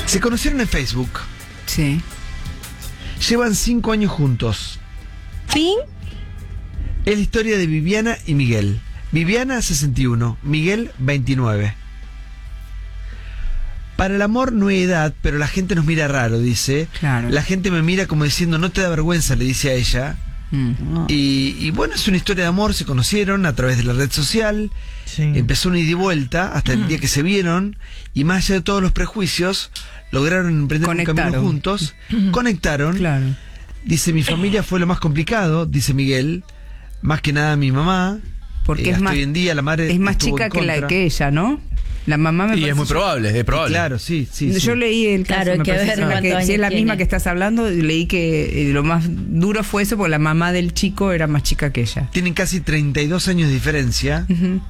Se conocieron en Facebook. Sí. Llevan 5 años juntos. ¿Fin? Es la historia de Viviana y Miguel. Viviana, 61. Miguel, 29. Para el amor no hay edad, pero la gente nos mira raro, dice. Claro. La gente me mira como diciendo, no te da vergüenza, le dice a ella. Mm. Y bueno, es una historia de amor, se conocieron a través de la red social. Sí. Empezó una ida y vuelta hasta el día que se vieron. Y más allá de todos los prejuicios, lograron emprender un camino juntos. Conectaron. Claro. Dice, mi familia fue lo más complicado, dice Miguel. Más que nada mi mamá. Porque es hasta más, hoy en día la madre es más estuvo chica en que contra. que ella, ¿no? La mamá me Y parece. es muy probable, es probable. Claro, sí. Yo leí el caso, Claro, hay me que parece ver que cuántos si es la años misma tiene. que estás hablando, leí que lo más duro fue eso porque la mamá del chico era más chica que ella. Tienen casi 32 años de diferencia. Ujú.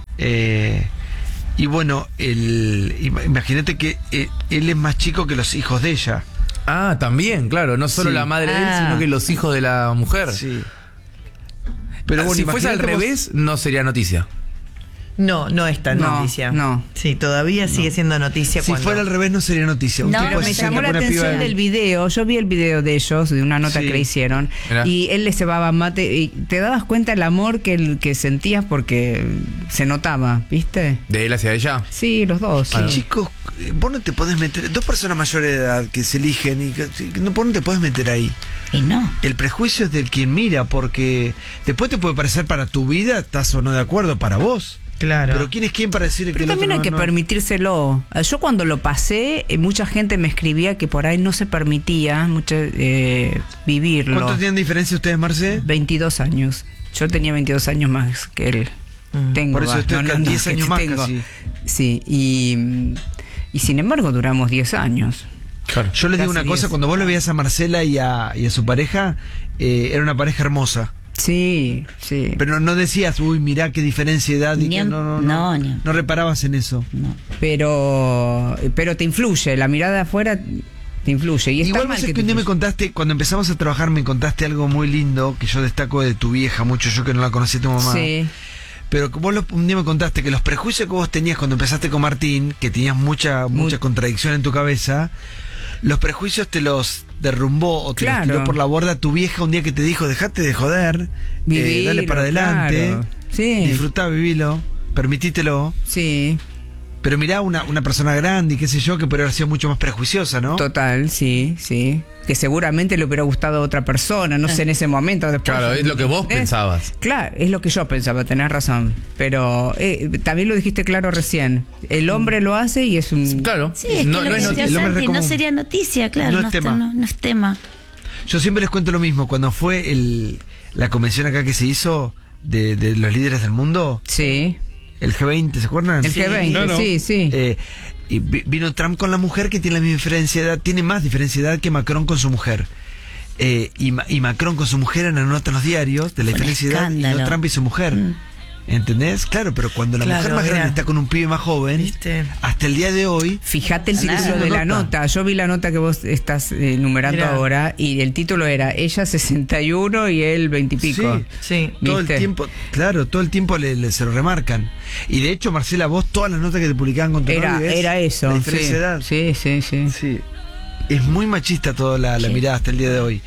Y bueno, imagínate que él es más chico que los hijos de ella. Ah, también, claro. No solo Sí. la madre de él, sino que los hijos de la mujer. Sí. Pero bueno, si fuese al imagínate vos- revés, no sería noticia. No es tan No, noticia. no. Sí, todavía sigue siendo noticia. Si cuando... fuera al revés no sería noticia. Un No, tipo pero Pero de me 60 llamó la con una piba atención de- del video. Yo vi el video de ellos, de una nota Sí. que le hicieron. Mirá. Y él le cebaba mate. Y te dabas cuenta el amor que sentías porque se notaba, ¿viste? De él hacia ella. Sí, los dos. Que, sí. chicos, vos no te podés meter. Dos personas mayores de edad que se eligen y vos no te podés meter ahí. Y no. El prejuicio es del quien mira, porque después te puede parecer para tu vida, estás o no de acuerdo para vos. Claro. Pero ¿quién es quién para decir que Pero el también otro hay que no? permitírselo. Yo cuando lo pasé, mucha gente me escribía que por ahí no se permitía vivirlo. ¿Cuánto tienen diferencia ustedes, Marce? 22 años. Yo tenía 22 años más que él. Tengo. Por eso estoy acá 10 que años más tengo. casi. Sí, y sin embargo duramos 10 años. Claro. Yo les digo Casi una cosa, 10. cuando vos lo veías a Marcela y a su pareja, era una pareja hermosa. Sí, sí. Pero no decías, uy, mirá qué diferencia de edad. Y Ni que en- no no. reparabas en eso. No. Pero te influye, la mirada de afuera te influye. Y está Igual mal vos es que que un te día me influya. contaste, cuando empezamos a trabajar, me contaste algo muy lindo que yo destaco de tu vieja mucho, yo que no la conocí a tu mamá. Sí. Pero vos un día me contaste que los prejuicios que vos tenías cuando empezaste con Martín, que tenías mucha contradicción en tu cabeza, los prejuicios te los derrumbó o te los Claro. tiró por la borda tu vieja un día que te dijo, dejate de joder, Vivilo, dale para adelante, claro. Sí. disfrutá, vivilo, permitítelo. Sí, Pero mirá una persona grande y qué sé yo, que podría haber sido mucho más prejuiciosa, ¿no? total, sí, sí. Que seguramente le hubiera gustado a otra persona, no sé, en ese momento. Después, Claro, es lo que vos ¿entendés? pensabas. Claro, es lo que yo pensaba, tenés razón. Pero también lo dijiste claro recién. El hombre lo hace y es un... Claro. Sí, es No- que no lo es que decía noticia, el hombre Santi, no común. sería noticia, claro. No es tema. No es tema. Yo siempre les cuento lo mismo, cuando fue la convención acá que se hizo de los líderes del mundo, Sí, el G20, ¿se acuerdan? el G20, claro. sí, sí. Y vino Trump con la mujer que tiene la misma diferencia de edad, tiene más diferencia de edad que Macron con su mujer. Y Macron con su mujer en la nota en los diarios de la Un diferencia de edad, y no escándalo. Trump y su mujer. ¿Entendés? Claro, pero cuando la Claro, mujer más era. grande está con un pibe más joven, ¿Viste? hasta el día de hoy, Fíjate el Sigue título siendo de la nota. nota. Yo vi la nota que vos estás enumerando Mirá. ahora y el título era ella 61 y él 20 y pico. Sí. Sí. todo el ¿Viste? tiempo, claro, todo el tiempo se lo remarcan. Y de hecho, Marcela, vos todas las notas que te publicaban con tu novio, ¿ves? Era eso. La diferencia sí. de edad. Sí, sí, sí. Sí. Es muy machista toda la Sí. mirada hasta el día de hoy.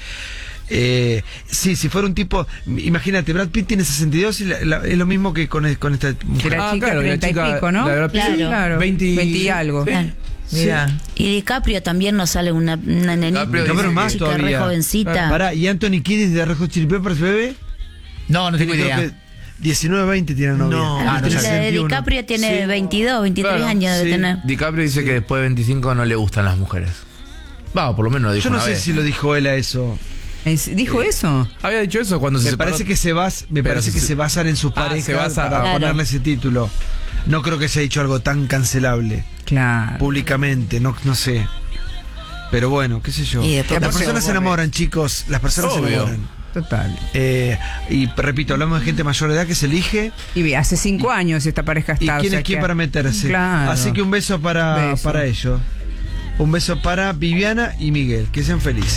Sí, si fuera un tipo, imagínate, Brad Pitt tiene 62 y es lo mismo que con esta Que mujer. la chica claro, 30 y pico, ¿no? la Brad Pitt, Claro. Claro, 20 y algo. Sí. Claro. Mira. Y DiCaprio también nos sale una nenita, DiCaprio No, pero dice más que- chica re todavía. jovencita. Pará, ¿y Anthony Kiddis de Red Hot Chili Peppers, bebé? No tengo Creo idea. que 19, 20 tiene novia. No. Ah, no y la sé. de 61. DiCaprio tiene Sí. 22, 23 Claro, años de sí. tener. DiCaprio dice que después de 25 no le gustan las mujeres. Va, por lo menos lo dijo Yo no una sé vez. si lo dijo él a eso. ¿Dijo eso? Había dicho eso cuando se Me separó. parece que se basan en sus Ah, parejas se basa- para Claro. ponerle ese título. No creo que se haya dicho algo tan cancelable Claro. públicamente, no sé. Pero bueno, qué sé yo. Y después Las pasó, personas se enamoran, chicos. Las personas se Obvio. enamoran. Total. Y repito, hablamos de gente mayor de edad que se elige. Y hace 5 años esta pareja ¿Y está. quién o sea es quién que- para meterse? Claro. Así que un beso para ellos. Un beso para Viviana y Miguel. Que sean felices.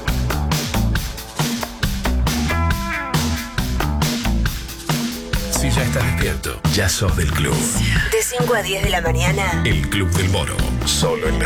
Si Ya estás despierto. Ya sos del club. De 5 a 10 de la mañana. El Club del Moro. Solo en la